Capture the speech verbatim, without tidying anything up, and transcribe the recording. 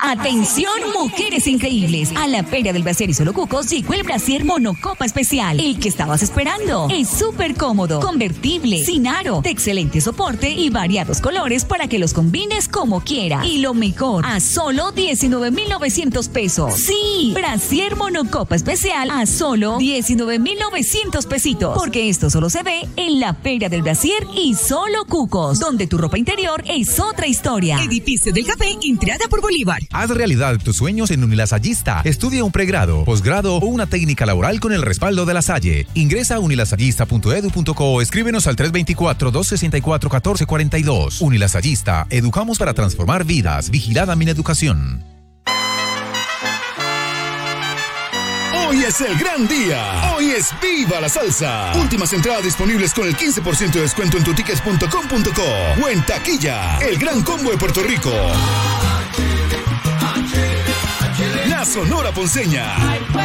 Atención, mujeres increíbles. A la Feria del Brasier y Solo Cucos llegó el Brasier Monocopa Especial. El que estabas esperando. Es súper cómodo, convertible, sin aro, de excelente soporte y variados colores para que los combines como quiera. Y lo mejor, a solo diecinueve mil novecientos pesos. Sí, Brasier Monocopa Especial a solo diecinueve mil novecientos pesitos. Porque esto solo se ve en la Feria del Brasier y Solo Cucos, donde tu ropa interior es otra historia. Edificio del Café, entrada por Bolívar. Haz realidad tus sueños en Unilasallista. Estudia un pregrado, posgrado o una técnica laboral con el respaldo de la Salle. Ingresa a unilasallista punto edu punto co o escríbenos al tres dos cuatro, dos seis cuatro, uno cuatro cuatro dos. Unilasallista, educamos para transformar vidas. Vigilada Mineducación. Hoy es el gran día. Hoy es Viva la Salsa. Últimas entradas disponibles con el quince por ciento de descuento en tutickets punto com punto co o en taquilla. El gran combo de Puerto Rico. La Sonora Ponceña.